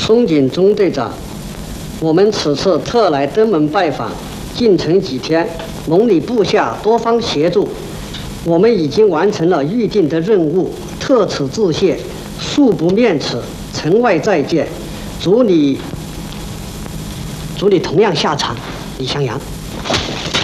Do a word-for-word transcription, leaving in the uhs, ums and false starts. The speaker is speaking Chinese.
松井中队长，我们此次特来登门拜访，进程几天，蒙你部下多方协助，我们已经完成了预定的任务，特此致谢，恕不面此，城外再见。祝你，祝你同样下场，李襄阳。